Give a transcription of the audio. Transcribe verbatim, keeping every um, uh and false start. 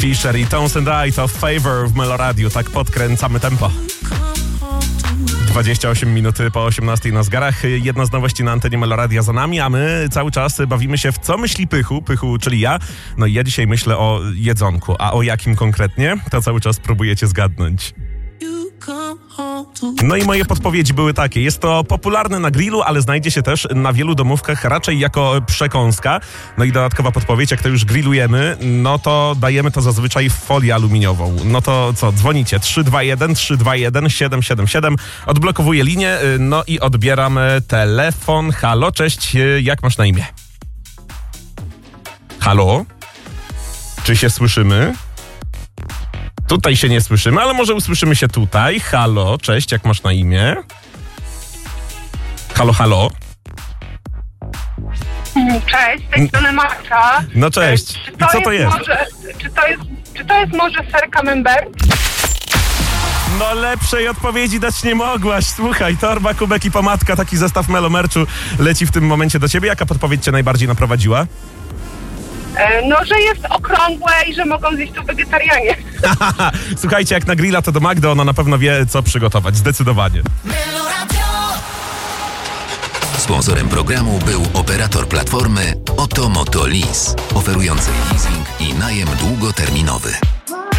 Fisher i Tones and I to Favor w Meloradiu. Tak podkręcamy tempo. dwadzieścia osiem minut po osiemnastej na zegarach. Jedna z nowości na antenie Meloradia za nami, a my cały czas bawimy się w co myśli Pychu. Pychu, czyli ja. No i ja dzisiaj myślę o jedzonku. A o jakim konkretnie? To cały czas próbujecie zgadnąć. No i moje podpowiedzi były takie. Jest to popularne na grillu, ale znajdzie się też na wielu domówkach raczej jako przekąska. No i dodatkowa podpowiedź, jak to już grillujemy, no to dajemy to zazwyczaj w folię aluminiową. No to co, dzwonicie trzy dwa jeden trzy dwa jeden siedem siedem siedem. Odblokowuję linię, no i odbieram telefon. Halo, cześć, jak masz na imię? Halo? Czy się słyszymy? Tutaj się nie słyszymy, ale może usłyszymy się tutaj. Halo, cześć, jak masz na imię? Halo, halo? Cześć, z tej strony Marta. No cześć. Czy I to co to jest? Może, czy, to jest czy to jest może ser camembert? No lepszej odpowiedzi dać nie mogłaś. Słuchaj, torba, kubek i pomadka, taki zestaw Melomerczu leci w tym momencie do ciebie. Jaka podpowiedź cię najbardziej naprowadziła? No, że jest okrągłe i że mogą zjeść to wegetarianie. Słuchajcie, jak na grilla to do Magdy, ona na pewno wie, co przygotować. Zdecydowanie. Sponsorem programu był operator platformy Oto Moto Lease, oferujący leasing i najem długoterminowy.